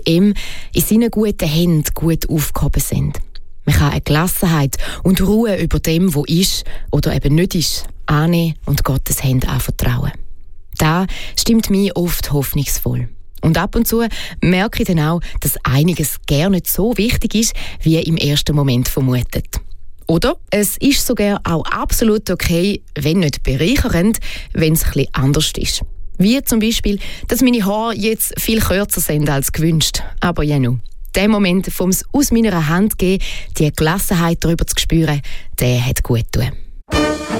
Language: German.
ihm in seinen guten Händen gut aufgehoben sind. Man kann eine Gelassenheit und Ruhe über dem, was ist oder eben nicht ist, annehmen und Gottes Hände anvertrauen. Das stimmt mich oft hoffnungsvoll. Und ab und zu merke ich dann auch, dass einiges gar nicht so wichtig ist, wie im ersten Moment vermutet. Oder es ist sogar auch absolut okay, wenn nicht bereichernd, wenn es ein bisschen anders ist. Wie zum Beispiel, dass meine Haare jetzt viel kürzer sind als gewünscht. Aber ja nun, der Moment vom aus meiner Hand gehen, die Gelassenheit darüber zu spüren, der hat gut getan.